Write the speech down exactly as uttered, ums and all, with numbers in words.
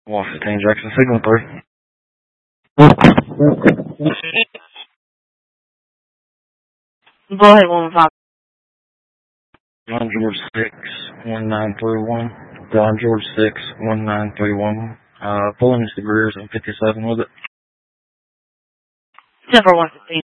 one fifteen Jackson, signal three. Go ahead, one five. Don George six one nine three one. Don George six one nine three one. Uh, pulling into the rears on fifty-seven with it. ten for one fifteen.